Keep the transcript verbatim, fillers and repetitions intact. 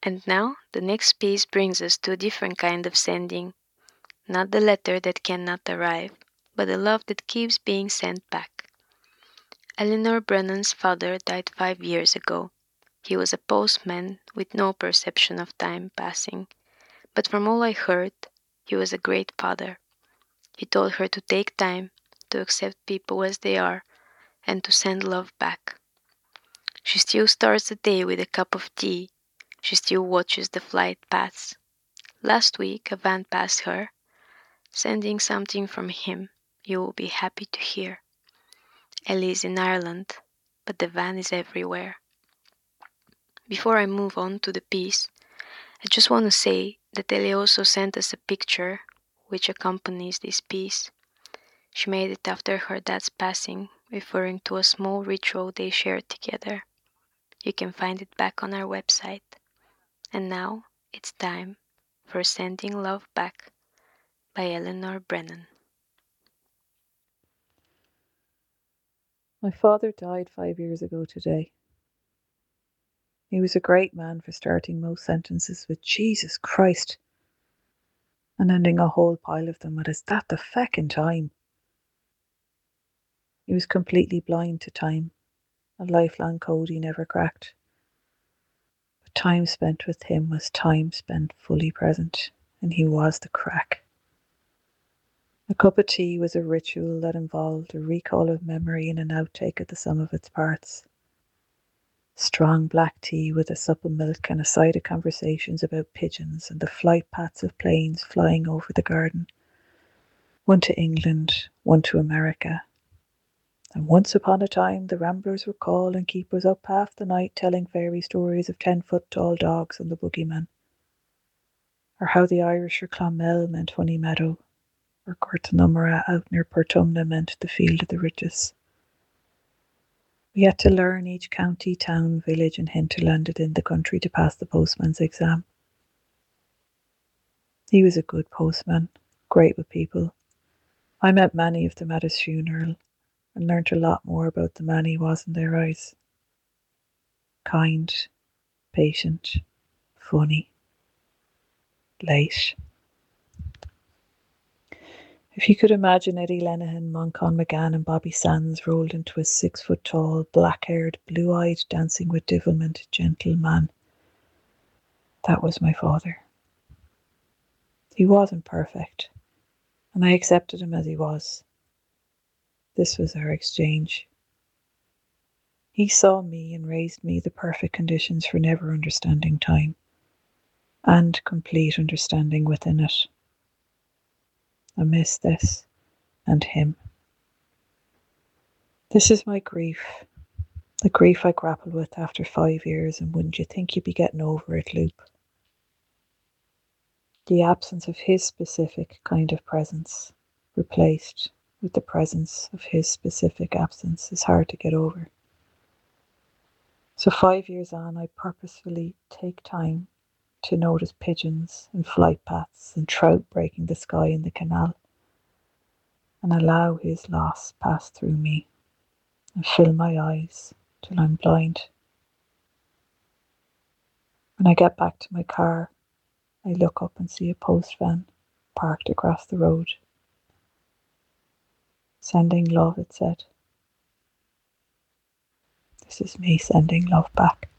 And now, the next piece brings us to a different kind of sending. Not the letter that cannot arrive, but the love that keeps being sent back. Eleanor Brennan's father died five years ago. He was a postman with no perception of time passing, but from all I heard, he was a great father. He told her to take time, to accept people as they are, and to send love back. She still starts the day with a cup of tea. She still watches the flight pass. Last week a van passed her, sending something from him you will be happy to hear. Ellie is in Ireland, but the van is everywhere. Before I move on to the piece, I just want to say that Ellie also sent us a picture which accompanies this piece. She made it after her dad's passing, referring to a small ritual they shared together. You can find it back on our website. And now it's time for Sending Love Back by Eleanor Brennan. My father died five years ago today. He was a great man for starting most sentences with Jesus Christ and ending a whole pile of them with is that the feckin' time? He was completely blind to time, a lifelong code he never cracked. But time spent with him was time spent fully present, and he was the crack. A cup of tea was a ritual that involved a recall of memory and an outtake of the sum of its parts. Strong black tea with a sup of milk and a side of conversations about pigeons and the flight paths of planes flying over the garden. One to England, one to America. And once upon a time the ramblers would call and keep us up half the night telling fairy stories of ten-foot-tall dogs and the boogeyman. Or how the Irish for Clonmel meant Honey Meadow, or Gortanumara out near Portumna meant the Field of the Riches. We had to learn each county, town, village and hinterland in the country to pass the postman's exam. He was a good postman, great with people. I met many of them at his funeral and learnt a lot more about the man he was in their eyes. Kind, patient, funny, late. If you could imagine Eddie Lenihan, Moncon McGann and Bobby Sands rolled into a six-foot-tall, black-haired, blue-eyed, dancing with devilment, gentle man, that was my father. He wasn't perfect, and I accepted him as he was. This was our exchange. He saw me and raised me the perfect conditions for never understanding time, and complete understanding within it. I miss this, and him. This is my grief, the grief I grapple with after five years, and wouldn't you think you'd be getting over it, Loop? The absence of his specific kind of presence, replaced with the presence of his specific absence, is hard to get over. So five years on, I purposefully take time to notice pigeons and flight paths and trout breaking the sky in the canal, and allow his loss pass through me and fill my eyes till I'm blind. When I get back to my car, I look up and see a post van parked across the road. Sending love, it said. This is me sending love back.